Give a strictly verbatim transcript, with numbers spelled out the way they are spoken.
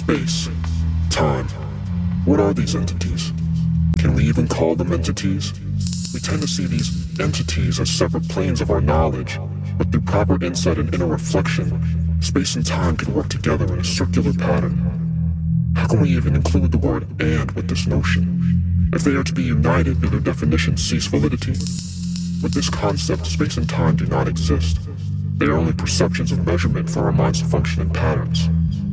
Space, time. What are these entities? Can we even call them entities? We tend to see these entities as separate planes of our knowledge, but through proper insight and inner reflection, space and time can work together in a circular pattern. How can we even include the word "and" with this notion? If they are to be united, do their definitions cease validity? With this concept, space and time do not exist. They are only perceptions of measurement for our minds to function in patterns.